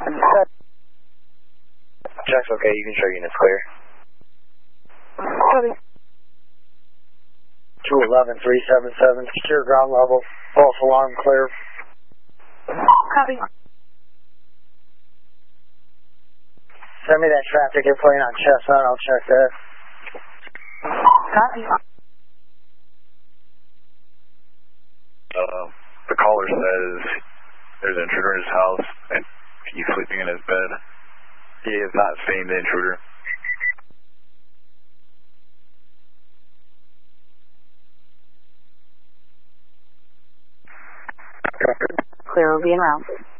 Check's okay, you can show units clear. Copy. 211-377, secure ground level, false alarm clear. Copy. Send me that traffic airplane on Chestnut, I'll check that. Copy. The caller says there's an intruder in his house and he's sleeping in his bed. He has not seen the intruder. Clear will be en route.